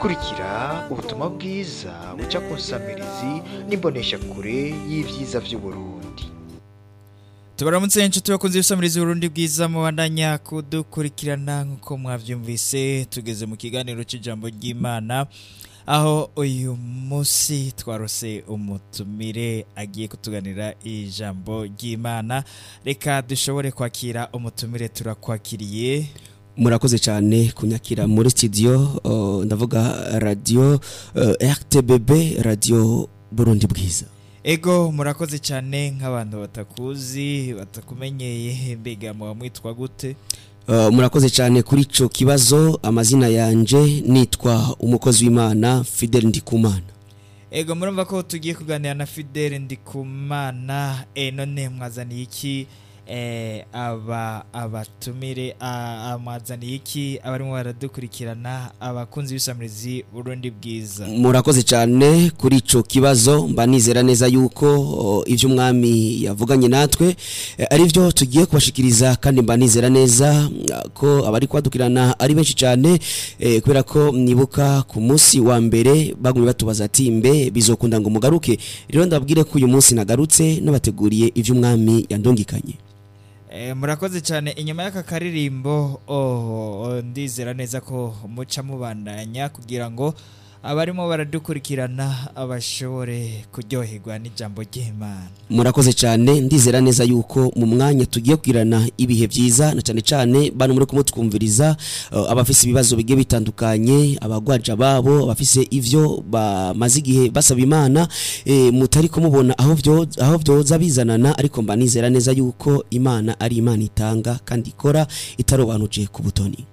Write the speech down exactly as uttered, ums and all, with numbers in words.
kurikira ubutumwa bwiza buca ku nsamirizi n'imbonesha kure y'ivyiza vy'Uburundi. Tubaramutse inshuti bakunze ibisamirizi Burundi bwiza mubandanya kudukurikirana nkuko mwavyumvise tugeze mu kiganiro c'ijambo ry'Imana aho uyu munsi twarose umutumire agiye kutuganira ijambo ry'Imana. Reka dushobore kwakira umutumire turakwakiriye. Murakoze cyane kunyakira muri studio uh, ndavuga radio uh, R T B B radio Burundi bwiza. Ego murakoze cyane nk'abantu batakuzi batakumenyeye mbega mu mwitwa gute? Uh, murakoze cyane kuri ico kibazo. Amazina yanje nitwa umukozi w'Imana Fidel Ndikumana. Ego murumva ko tugiye kuganira na Fidel Ndikumana. E none mwazaniye iki eh aba abatumire amazaniye iki abari mu baradukurikirana abakunzi b'isamirizi Burundi bwiza? Murakoze cyane kuri ico kibazo. Mba nizera neza yuko ivyo umwami yavuganye natwe e, ari byo tugiye kubashikiriza, kandi mba nizera neza ko abari kwadukirana ari benshi cyane e, kubera ko nibuka ku munsi wa mbere bagumye batubaza ati mbe bizokunda ngo mugaruke. Rero ndabwire ko uyu munsi nagarutse nabateguriye ivyo umwami yandongikanye. Eh murakoze cyane. Inyuma y'aka karirimbo oh ndizera neza ko muca mubandanya kugira ngo abarimo baradukurikirana abashobore kuryoherwa n'ijambo ry'Imana. Murakoze cyane. Ndizera neza yuko mu mwanya tugiye kugirana ibihe byiza, na cyane cyane bano muri kumutwumviriza uh, abafise ibibazo bigiye bitandukanye, abagwaja babo abafise ivyo bamaze igihe basaba Imana e, mutari kumubona aho byo aho byoza bizanana, ariko mba nizera neza yuko Imana ari Imana itanga kandi ikora itarobanuje ku butoni.